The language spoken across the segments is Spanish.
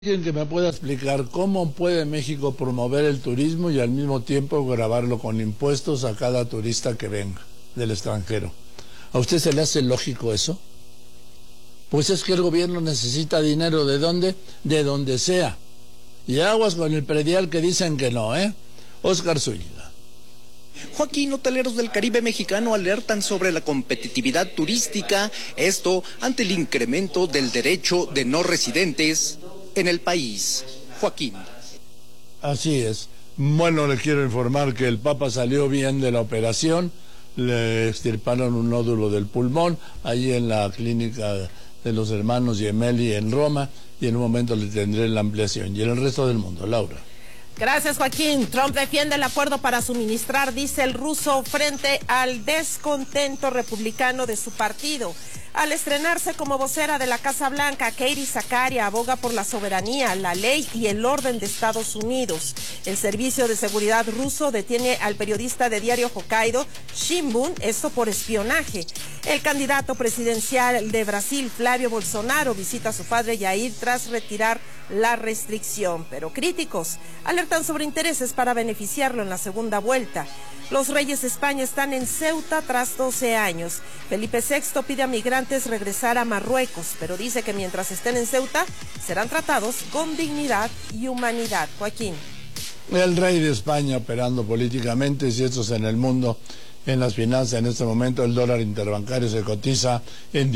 Alguien que me pueda explicar cómo puede México promover el turismo y al mismo tiempo gravarlo con impuestos a cada turista que venga del extranjero. ¿A usted se le hace lógico eso? Pues es que el gobierno necesita dinero, ¿de dónde? De donde sea. Y aguas con el predial que dicen que no, ¿eh? Óscar Zúñiga. Joaquín, hoteleros del Caribe mexicano alertan sobre la competitividad turística, esto ante el incremento del derecho de no residentes en el país. Joaquín. Así es. Bueno, le quiero informar que el Papa salió bien de la operación, le extirparon un nódulo del pulmón, allí en la clínica de los hermanos Gemelli en Roma, y en un momento le tendré la ampliación. Y en el resto del mundo, Laura. Gracias, Joaquín. Trump defiende el acuerdo para suministrar diésel ruso frente al descontento republicano de su partido. Al estrenarse como vocera de la Casa Blanca, Katie Zakaria aboga por la soberanía, la ley y el orden de Estados Unidos. El Servicio de Seguridad ruso detiene al periodista de diario Hokkaido Shimbun, esto por espionaje. El candidato presidencial de Brasil, Flavio Bolsonaro, visita a su padre Jair tras retirar la restricción, pero críticos alertan sobre intereses para beneficiarlo en la segunda vuelta. Los reyes de España están en Ceuta tras 12 años. Felipe VI pide a migrantes regresar a Marruecos, pero dice que mientras estén en Ceuta serán tratados con dignidad y humanidad. Joaquín. El rey de España operando políticamente, si esto es en el mundo. En las finanzas, en este momento, el dólar interbancario se cotiza en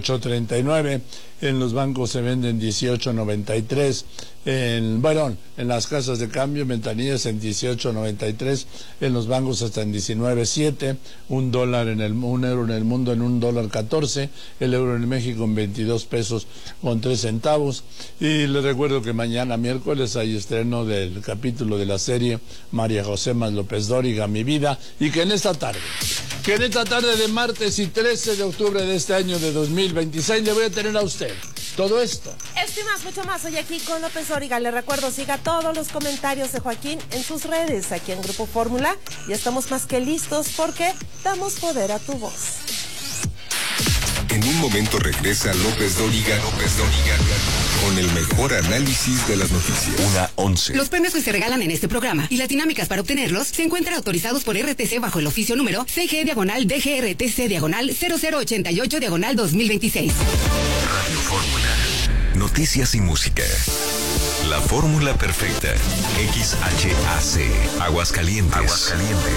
18.39, en los bancos se vende en 18.93, en las casas de cambio, ventanillas en 18.93, en los bancos hasta en 19.7, un euro en el mundo en $1.14, el euro en México en 22 pesos con 3 centavos. Y les recuerdo que mañana miércoles hay estreno del capítulo de la serie María José más López Dóriga, Mi Vida, y que en esta tarde de martes y 13 de octubre de este año de 2026 le voy a tener a usted todo esto. Esto y más, mucho más hoy aquí con López Dóriga. Le recuerdo, siga todos los comentarios de Joaquín en sus redes, aquí en Grupo Fórmula. Ya estamos más que listos porque damos poder a tu voz. En un momento regresa López Dóriga, con el mejor análisis de las noticias. 1:11. Los premios que se regalan en este programa y las dinámicas para obtenerlos se encuentran autorizados por RTC bajo el oficio número CG-DGRTC-0088-2026. Radio Fórmula. Noticias y música. La fórmula perfecta. XHAC. Aguascalientes.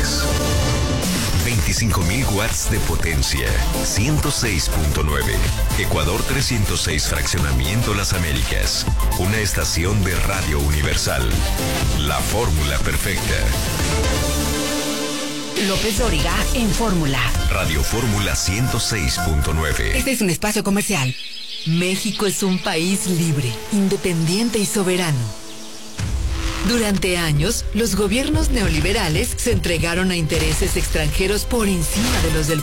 25.000 watts de potencia, 106.9. Ecuador 306, Fraccionamiento Las Américas. Una estación de Radio Universal. La fórmula perfecta. López Dóriga en Fórmula. Radio Fórmula 106.9. Este es un espacio comercial. México es un país libre, independiente y soberano. Durante años, los gobiernos neoliberales se entregaron a intereses extranjeros por encima de los del